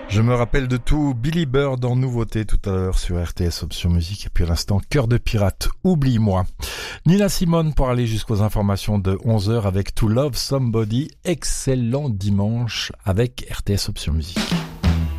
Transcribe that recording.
Je me rappelle de tout, Billy Bird en nouveauté tout à l'heure sur RTS Option Musique et puis à l'instant Cœur de pirate, oublie-moi. Nina Simone pour aller jusqu'aux informations de 11h avec To Love Somebody. Excellent dimanche avec RTS Option Musique.